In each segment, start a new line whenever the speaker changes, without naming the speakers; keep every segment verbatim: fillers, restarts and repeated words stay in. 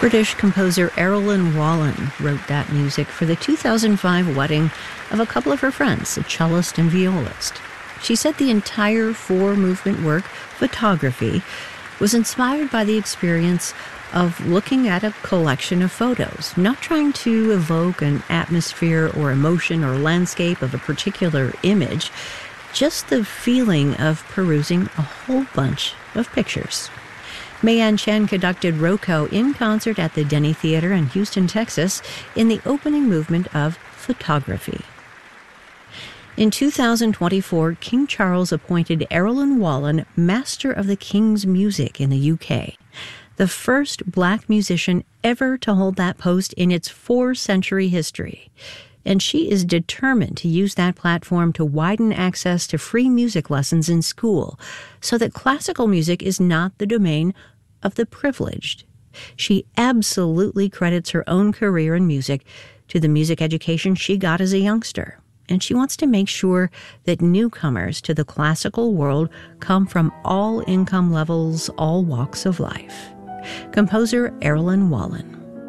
British composer Erilyn Wallen wrote that music for the two thousand five wedding of a couple of her friends, a cellist and violist. She said the entire four-movement work, Photography, was inspired by the experience of looking at a collection of photos, not trying to evoke an atmosphere or emotion or landscape of a particular image, just the feeling of perusing a whole bunch of pictures. Mayan Chen conducted Roko in concert at the Denny Theater in Houston, Texas, in the opening movement of Photography. In two thousand twenty-four, King Charles appointed Erilyn Wallen Master of the King's Music in the U K, the first black musician ever to hold that post in its four-century history. And she is determined to use that platform to widen access to free music lessons in school so that classical music is not the domain of the privileged. She absolutely credits her own career in music to the music education she got as a youngster. And she wants to make sure that newcomers to the classical world come from all income levels, all walks of life. Composer Erilyn Wallen.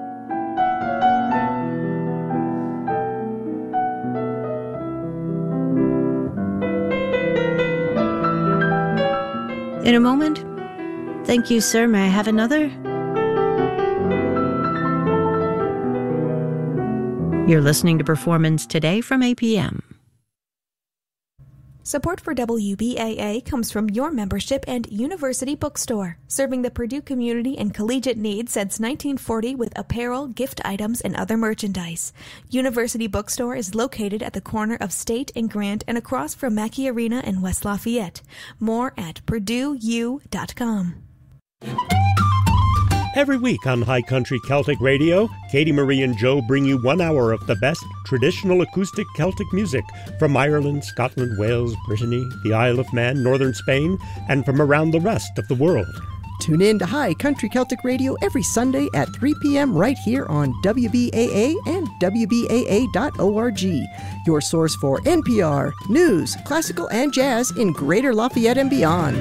In a moment, thank you, sir. May I have another? You're listening to Performance Today from A P M.
Support for W B A A comes from your membership and University Bookstore, serving the Purdue community and collegiate needs since nineteen forty with apparel, gift items, and other merchandise. University Bookstore is located at the corner of State and Grant and across from Mackey Arena in West Lafayette. More at purdue u dot com.
Every week on High Country Celtic Radio, Katie Marie and Joe bring you one hour of the best traditional acoustic Celtic music from Ireland, Scotland, Wales, Brittany, the Isle of Man, northern Spain, and from around the rest of the world.
Tune in to High Country Celtic Radio every Sunday at three p.m. right here on W B A A and W B A A dot org, your source for N P R, news, classical, and jazz in Greater Lafayette and beyond.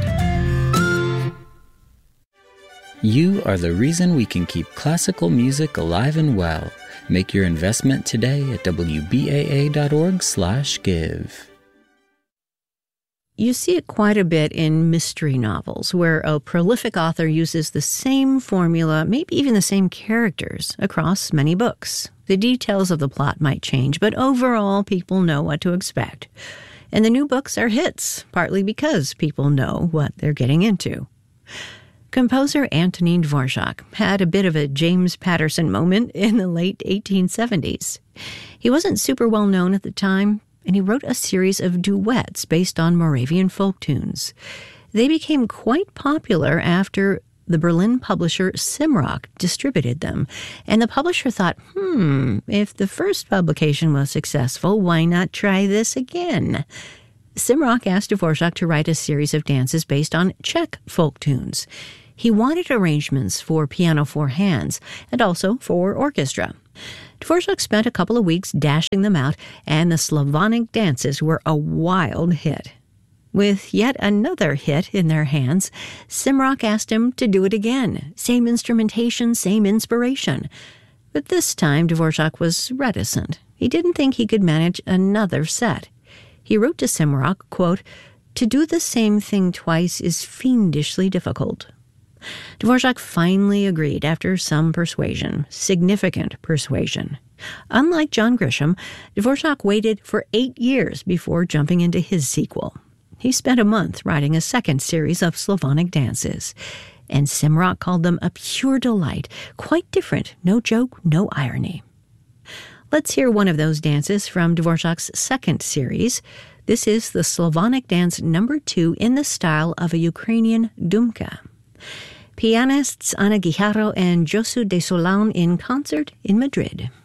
You are the reason we can keep classical music alive and well. Make your investment today at W B A A dot org slash give.
You see it quite a bit in mystery novels, where a prolific author uses the same formula, maybe even the same characters, across many books. The details of the plot might change, but overall, people know what to expect. And the new books are hits, partly because people know what they're getting into. Composer Antonín Dvorak had a bit of a James Patterson moment in the late eighteen seventies. He wasn't super well known at the time, and he wrote a series of duets based on Moravian folk tunes. They became quite popular after the Berlin publisher Simrock distributed them, and the publisher thought, hmm, if the first publication was successful, why not try this again? Simrock asked Dvorak to write a series of dances based on Czech folk tunes. He wanted arrangements for piano four hands and also for orchestra. Dvorak spent a couple of weeks dashing them out, and the Slavonic dances were a wild hit. With yet another hit in their hands, Simrock asked him to do it again. Same instrumentation, same inspiration. But this time, Dvorak was reticent. He didn't think he could manage another set. He wrote to Simrock, quote, "To do the same thing twice is fiendishly difficult." Dvorak finally agreed after some persuasion, significant persuasion. Unlike John Grisham, Dvorak waited for eight years before jumping into his sequel. He spent a month writing a second series of Slavonic dances, and Simrock called them a pure delight, quite different, no joke, no irony. Let's hear one of those dances from Dvorak's second series. This is the Slavonic dance number two in the style of a Ukrainian dumka. Pianists Anna Guijarro and Josu de Solán in concert in Madrid.